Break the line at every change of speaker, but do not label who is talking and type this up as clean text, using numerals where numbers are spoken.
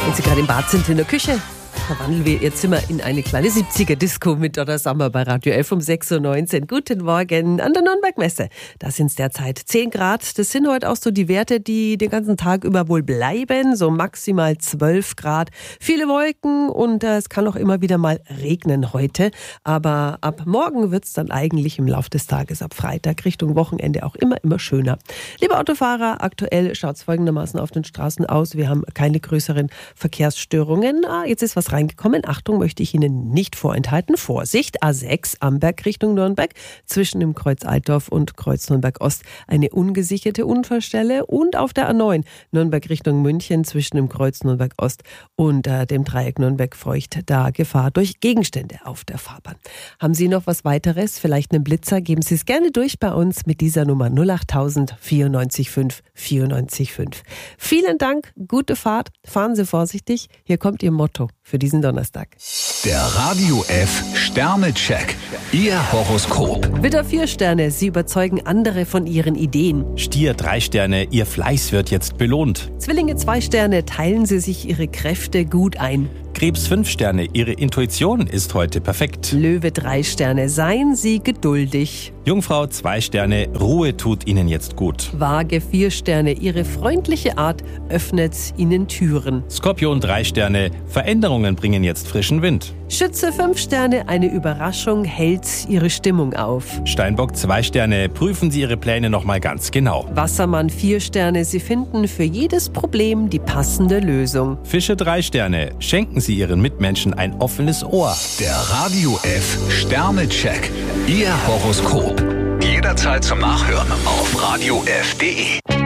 Wenn Sie gerade im Bad sind, in der Küche, verwandeln wir Ihr Zimmer in eine kleine 70er-Disco mit Donna Summer bei Radio 11 um 6.19 Uhr. Guten Morgen an der Nürnberg-Messe. Da sind es derzeit 10 Grad. Das sind heute auch so die Werte, die den ganzen Tag über wohl bleiben. So maximal 12 Grad. Viele Wolken und es kann auch immer wieder mal regnen heute. Aber ab morgen wird es dann eigentlich im Laufe des Tages, ab Freitag Richtung Wochenende auch immer schöner. Liebe Autofahrer, aktuell schaut es folgendermaßen auf den Straßen aus. Wir haben keine größeren Verkehrsstörungen. Jetzt ist was reingekommen. Achtung, möchte ich Ihnen nicht vorenthalten. Vorsicht, A6 Amberg Richtung Nürnberg. Zwischen dem Kreuz Altdorf und Kreuz Nürnberg Ost eine ungesicherte Unfallstelle. Und auf der A9 Nürnberg Richtung München zwischen dem Kreuz Nürnberg Ost und dem Dreieck Nürnberg-Feucht. Da Gefahr durch Gegenstände auf der Fahrbahn. Haben Sie noch was weiteres? Vielleicht einen Blitzer? Geben Sie es gerne durch bei uns mit dieser Nummer 08000 94 5 94 5. Vielen Dank, gute Fahrt. Fahren Sie vorsichtig. Hier kommt Ihr Motto für diesen Donnerstag.
Der Radio F Sternecheck. Ihr Horoskop.
Widder 4 Sterne, Sie überzeugen andere von Ihren Ideen.
Stier 3 Sterne, Ihr Fleiß wird jetzt belohnt.
Zwillinge 2 Sterne, teilen Sie sich Ihre Kräfte gut ein.
Krebs 5 Sterne, Ihre Intuition ist heute perfekt.
Löwe 3 Sterne, seien Sie geduldig.
Jungfrau 2 Sterne, Ruhe tut Ihnen jetzt gut.
Waage 4 Sterne, Ihre freundliche Art öffnet Ihnen Türen.
Skorpion 3 Sterne, Veränderungen bringen jetzt frischen Wind.
Schütze 5 Sterne, eine Überraschung hält Ihre Stimmung auf.
Steinbock 2 Sterne, prüfen Sie Ihre Pläne nochmal ganz genau.
Wassermann 4 Sterne, Sie finden für jedes Problem die passende Lösung.
Fische 3 Sterne, schenken Sie Ihren Mitmenschen ein offenes Ohr.
Der Radio F Sternecheck. Ihr Horoskop. Jederzeit zum Nachhören auf radiof.de.